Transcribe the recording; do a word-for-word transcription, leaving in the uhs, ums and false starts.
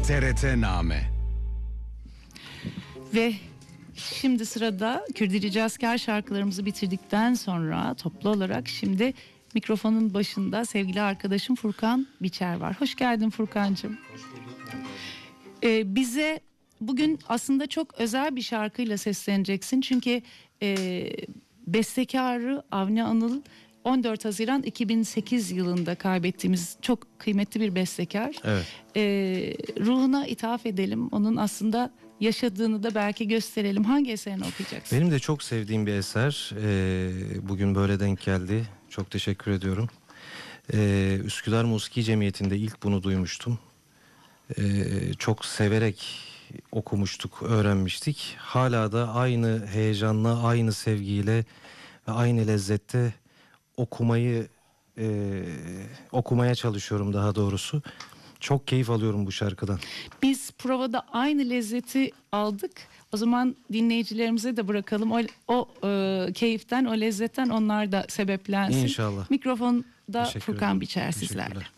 T R T Name. Ve şimdi sırada Kürdili Cazker şarkılarımızı bitirdikten sonra toplu olarak şimdi mikrofonun başında sevgili arkadaşım Furkan Biçer var. Hoş geldin Furkancığım. Hoş bulduk. Ee, bize bugün aslında çok özel bir şarkıyla sesleneceksin. Çünkü e, bestekarı Avni Anıl on dört Haziran iki bin sekiz yılında kaybettiğimiz çok kıymetli bir bestekar. Evet. Ee, ruhuna ithaf edelim. Onun aslında yaşadığını da belki gösterelim. Hangi eserini okuyacaksın? Benim de çok sevdiğim bir eser. Ee, bugün böyle denk geldi. Çok teşekkür ediyorum. Ee, Üsküdar Musiki Cemiyeti'nde ilk bunu duymuştum. Ee, çok severek okumuştuk, öğrenmiştik. Hala da aynı heyecanla, aynı sevgiyle ve aynı lezzette okumayı e, okumaya çalışıyorum daha doğrusu. Çok keyif alıyorum bu şarkıdan. Biz provada aynı lezzeti aldık. O zaman dinleyicilerimize de bırakalım. O, o e, keyiften, o lezzetten onlar da sebeplensin. İnşallah. Mikrofonda Teşekkür Furkan ederim. Biçer sizlerle. Teşekkürler.